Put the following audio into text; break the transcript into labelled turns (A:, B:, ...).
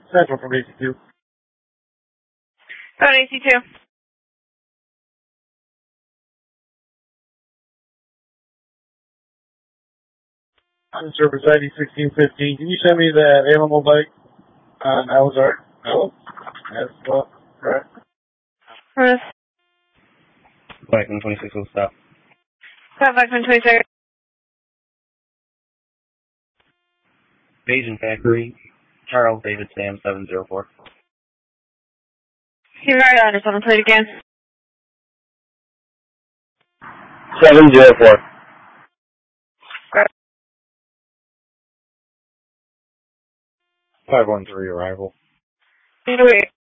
A: Central from AC2.
B: Go on AC2.
A: On service ID 1615. Can you send me that animal bike on Alizard? No. That's well, correct.
C: Blackman 26 will stop.
B: Stop Blackman 26.
C: Asian Factory, Charles David Sam 704.
B: You're right on, just on the plate again.
C: 704. 513 arrival.
B: Wait.